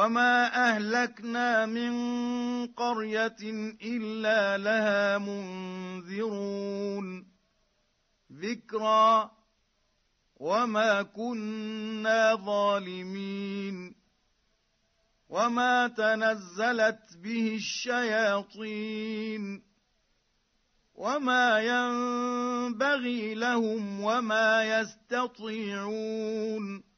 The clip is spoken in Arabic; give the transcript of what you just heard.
وما أهلكنا من قرية إلا لها منذرون ذكرى وما كنا ظالمين وما تنزلت به الشياطين وما ينبغي لهم وما يستطيعون